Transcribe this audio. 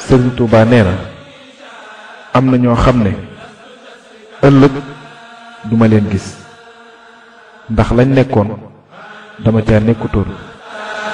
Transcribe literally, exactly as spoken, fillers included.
Sëriñ Tuubaa nee na am na ñoo xam ne ëllëg duma leen gis ndax lañ nekkoon dama caa nekkutoon